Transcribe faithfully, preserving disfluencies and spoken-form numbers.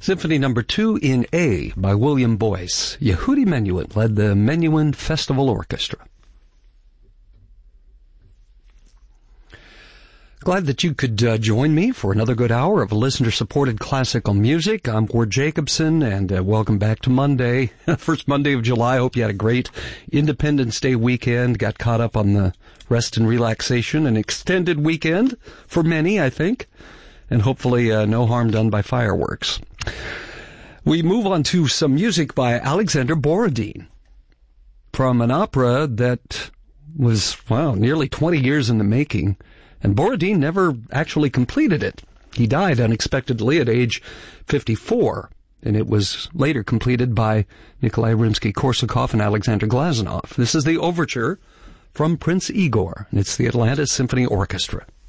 Symphony number two in A by William Boyce. Yehudi Menuhin led the Menuhin Festival Orchestra. Glad that you could uh, join me for another good hour of listener-supported classical music. I'm Ward Jacobson, and uh, welcome back to Monday, first Monday of July. Hope you had a great Independence Day weekend, got caught up on the rest and relaxation, an extended weekend for many, I think, and hopefully uh, no harm done by fireworks. We move on to some music by Alexander Borodin from an opera that was, wow, nearly twenty years in the making. And Borodin never actually completed it. He died unexpectedly at age fifty-four, and it was later completed by Nikolai Rimsky-Korsakov and Alexander Glazunov. This is the overture from Prince Igor, and it's the Atlanta Symphony Orchestra.